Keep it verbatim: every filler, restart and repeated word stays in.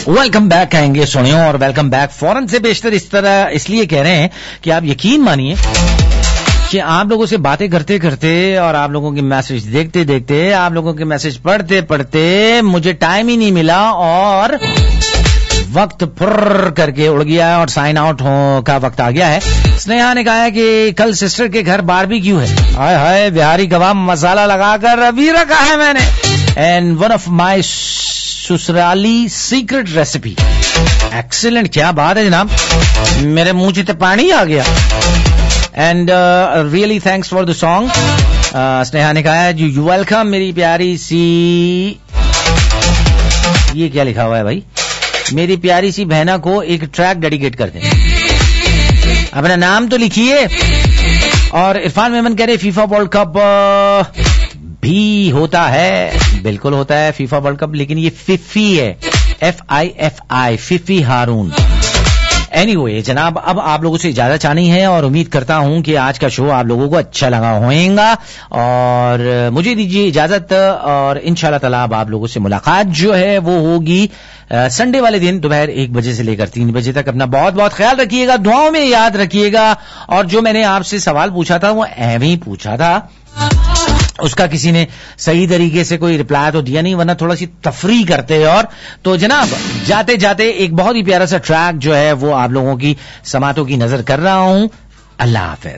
Welcome back कहेंगे सुनियो, और वेलकम बैक फौरन से बेशतर इस तरह इसलिए कह रहे हैं कि आप यकीन मानिए कि आप लोगों से बातें करते करते और आप लोगों के मैसेज देखते देखते, आप लोगों के मैसेज पढ़ते पढ़ते मुझे टाइम ही नहीं मिला और वक्त फुर्र करके उड़ गया और साइन आउट हो का वक्त आ गया है। स्नेहा ने कहा है कि कल सिस्टर के घर बारबेक्यू है। हाय हाय, बिहारी कबाब मसाला लगाकर अभी रखा है मैंने। एंड वन ऑफ माय ससुराली सीक्रेट रेसिपी। एक्सीलेंट, क्या बात है जनाब, मेरे मुंह से तो पानी आ गया। And really thanks for the song. Sneha ने कहा है यू वेलकम मेरी प्यारी सी, ये क्या लिखा हुआ है भाई, मेरी प्यारी सी बहना को एक ट्रैक डेडिकेट कर दें, अपना नाम तो लिखिए। और इरफान मेमन कह रहे फीफा वर्ल्ड कप भी होता है। बिल्कुल होता है फीफा वर्ल्ड कप, लेकिन ये फिफी है, F I F I, Phi Phi Haroon. Anyway anyway, जनाब, अब आप लोगों से इजाजत चाहनी है और उम्मीद करता हूं कि आज का शो आप लोगों को अच्छा लगा होगा, और मुझे दीजिए इजाजत, और इंशाल्लाह ताला अब आप लोगों से मुलाकात जो है वो होगी संडे वाले दिन दोपहर एक बजे से लेकर तीन बजे तक। अपना बहुत बहुत ख्याल रखिएगा, दुआओं में याद रखिएगा। और जो मैंने आपसे सवाल पूछा था वो एवं ही पूछा था, उसका किसी ने सही तरीके से कोई रिप्लाई तो दिया नहीं, वरना थोड़ा सी तफरी करते। और तो जनाब जाते जाते एक बहुत ही प्यारा सा ट्रैक जो है वो आप लोगों की समातों की नजर कर रहा हूं। अल्लाह हाफिज।